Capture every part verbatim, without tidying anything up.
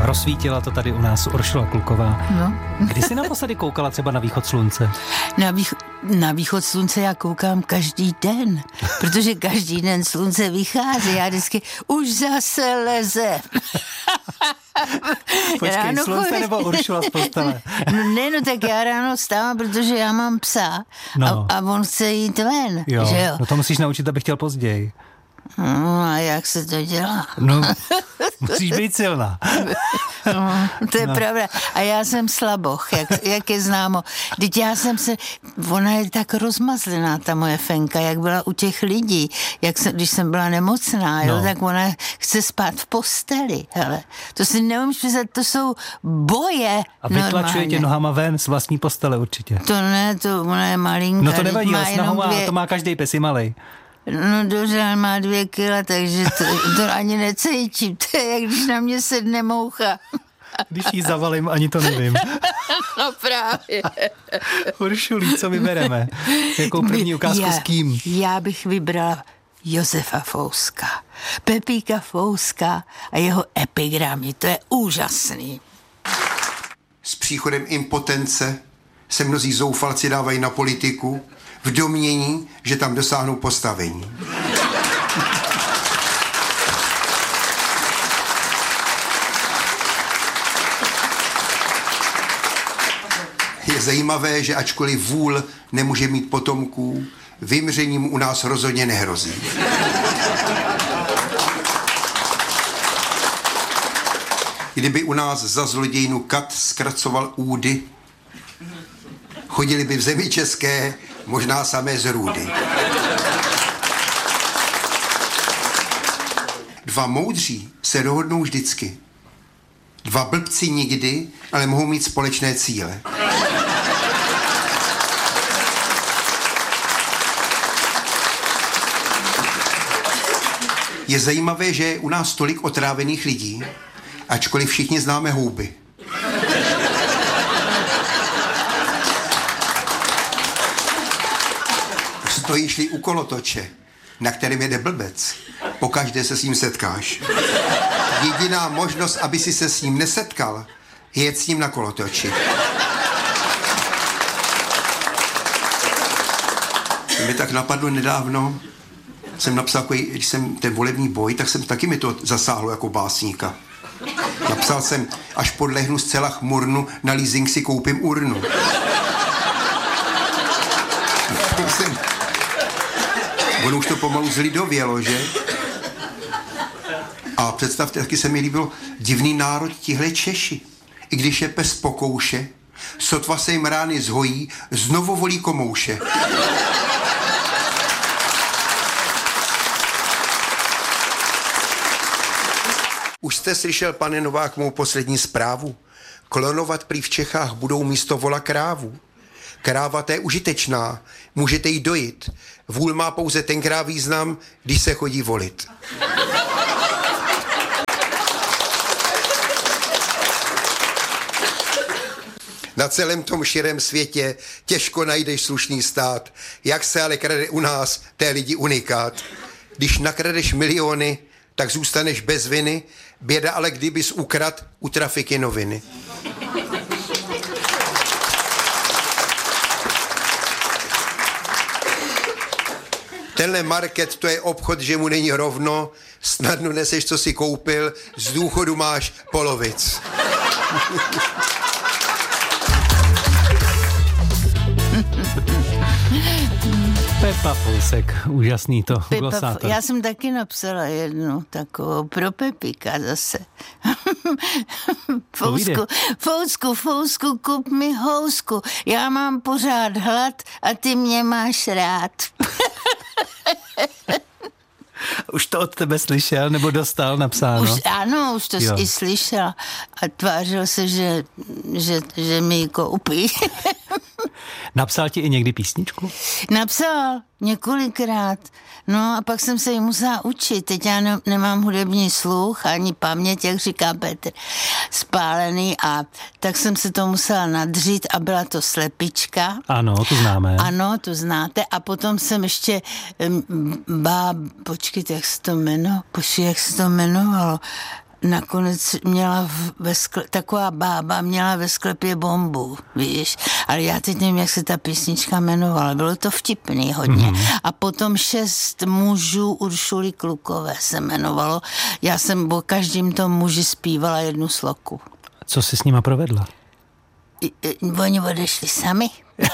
Rozsvítila to tady u nás Uršula Kluková. No. Kdy jsi naposledy koukala třeba na východ slunce? Na, vých- na východ slunce já koukám každý den, protože každý den slunce vychází. Já vždycky už zase leze. Počkej, ráno slunce chodí. nebo Uršula z postele? No ne, no tak já ráno vstávám, protože já mám psa No. a, a on chce jít ven, Jo, že jo? no to musíš naučit, abych chtěl později. No a jak se to dělá? No, musíš být silná. No, to je No. no. pravda. A já jsem slaboch, jak, jak je známo. Vždyť já jsem se, ona je tak rozmazlená, ta moje Fenka, jak byla u těch lidí, jak jsem, když jsem byla nemocná, jo, No. tak ona chce spát v posteli, hele. To si neumíš představit, to jsou boje A vytlačuje normálně. tě nohama ven z vlastní postele určitě. To ne, to ona je malinká. No to nevadí, má ale jenom snahu má, dvě- to má každý pes, je malej. No dobře, ale má dvě kila, takže to, to ani necítím. To je, jak když na mě sedne moucha. Když jí zavalím, ani to nevím. No právě. Uršulí, co vybereme? Jakou první ukázku já, s kým? Já bych vybrala Josefa Fouska. Pepíka Fouska a jeho epigramy. To je úžasný. S příchodem impotence se mnozí zoufalci dávají na politiku v domnění, že tam dosáhnou postavení. Je zajímavé, že ačkoliv vůl nemůže mít potomků, vymřením u nás rozhodně nehrozí. Kdyby u nás za zlodějnu kat zkracoval údy, chodili by v zemi české možná samé zrůdy. Dva moudří se dohodnou vždycky. Dva blbci nikdy, ale mohou mít společné cíle. Je zajímavé, že je u nás tolik otrávených lidí, ačkoliv všichni známe houby. Stojíš-li u kolotoče, na kterém jede blbec, pokaždé se s ním setkáš. Jediná možnost, aby si se s ním nesetkal, je jet s ním na kolotoči. Mi tak napadlo nedávno, jsem napsal, když jsem ten volební boj, tak jsem taky mi to zasáhlo jako básníka. Napsal jsem, až podlehnu zcela chmurnu, na leasing si koupím urnu. jsem... Ono už to pomalu zlidovělo, že? A představte, taky se mi líbilo, divný národ tihle Češi. I když je pes po kouše, sotva se jim rány zhojí, znovu volí komouše. Už jste slyšel, pane Novák, mou poslední zprávu? Klonovat prý v Čechách budou místo vola krávu. Kráva to je užitečná, můžete jí dojit. Vůl má pouze tenkrát význam, když se chodí volit. Na celém tom širém světě těžko najdeš slušný stát. Jak se ale krade u nás, to je lidi unikát. Když nakradeš miliony, tak zůstaneš bez viny. Běda ale kdybys ukrad u trafiky noviny. Tenhle market, to je obchod, že mu není rovno. Snadno neseš, co si koupil, z důchodu máš polovic. Pepa Fousek, úžasný to, Pepa, glosátor. já jsem taky napsala jednu takovou pro Pepíka zase. Fousku, Fousku, Fousku, kup mi housku. Já mám pořád hlad a ty mě máš rád. Už to od tebe slyšel, nebo dostal napsáno? Už, ano, už to Jo. i slyšel a tvářil se, že, že, že mi ji koupí. Napsal ti i někdy písničku? Napsal několikrát. No a pak jsem se ji musela učit. Teď já ne, nemám hudební sluch ani paměť, jak říká Petr, spálený, a tak jsem se to musela nadřít a byla to Slepička. Ano, to známe. Ano, to znáte. A potom jsem ještě um, bá, počkejte, jak se to jmenovalo, počkej, jak se to jmenovalo. nakonec měla v, ve skle, taková bába měla ve sklepě bombu, víš. Ale já teď nevím, jak se ta písnička jmenovala. Bylo to vtipný hodně. Mm-hmm. A potom Šest mužů Uršuly Klukové se jmenovalo. Já jsem o každým tom muži zpívala jednu sloku. Co jsi s nima provedla? I, i, oni odešli sami.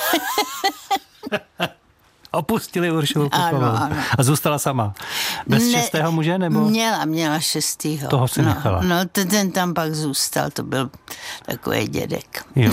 Opustili Uršulu Klukovou. Ano, ano. A zůstala sama. Bez ne, šestého muže, nebo? Měla, měla šestýho. Toho si no, nechala. No, ten, ten tam pak zůstal, to byl takový dědek. Jo.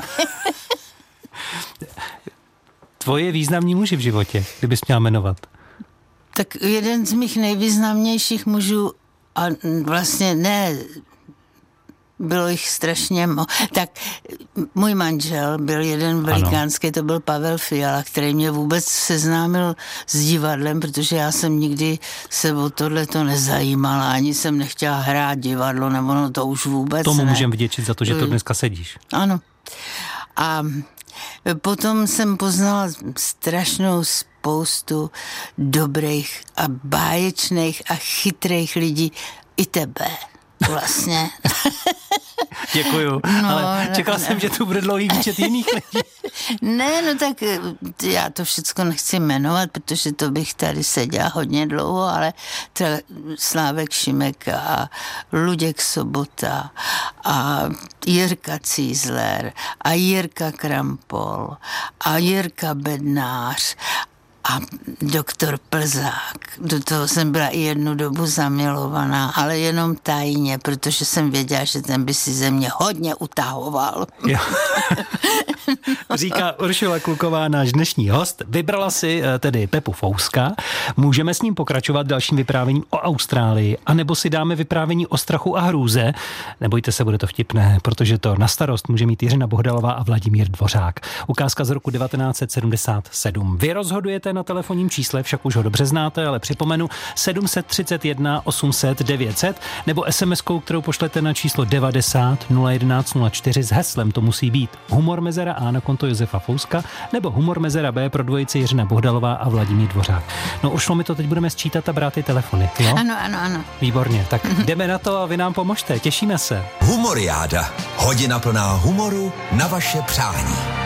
Tvoje významní muži v životě, kdybys měla jmenovat? Tak jeden z mých nejvýznamnějších mužů, a vlastně ne... Bylo jich strašně mo... Tak můj manžel byl jeden velikánský, ano. To byl Pavel Fiala, který mě vůbec seznámil s divadlem, protože já jsem nikdy se o tohleto nezajímala, ani jsem nechtěla hrát divadlo, nebo no to už vůbec Tomu ne. můžem vděčit za to, že to dneska sedíš. Ano. A potom jsem poznala strašnou spoustu dobrých a báječných a chytrých lidí, i tebe. Vlastně. Děkuju, no, ale čekal ne, jsem, ne. že tu bude dlouhý výčet jiných lidí. Ne, no tak já to všechno nechci jmenovat, protože to bych tady seděla hodně dlouho, ale třeba Slávek Šimek a Luděk Sobota a Jirka Cízler a Jirka Krampol a Jirka Bednář a doktor Plzák. Do toho jsem byla i jednu dobu zamilovaná, ale jenom tajně, protože jsem věděla, že ten by si ze mě hodně utahoval. Jo. Říká Uršula Kluková, náš dnešní host. Vybrala si tedy Pepu Fouska. Můžeme s ním pokračovat dalším vyprávěním o Austrálii, anebo si dáme vyprávění o strachu a hrůze. Nebojte se, bude to vtipné, protože to na starost může mít Jiřina Bohdalová a Vladimír Dvořák. Ukázka z roku devatenáct set sedmdesát sedm. Vy rozhodujete na telefonním čísle, však už ho dobře znáte, ale připomenu sedm set třicet jedna osm set devět set nebo es em eskou, kterou pošlete na číslo devadesát nula jedenáct nula čtyři s heslem to musí být Humor mezera A na konto Josefa Fouska nebo Humor mezera B pro dvojici Jiřina Bohdalová a Vladimír Dvořák. No Uršlo, my to teď budeme sčítat a brát ty telefony, jo? Ano, ano, ano. Výborně, tak jdeme na to a vy nám pomožte, těšíme se. Humoriáda. Hodina plná humoru na vaše přání.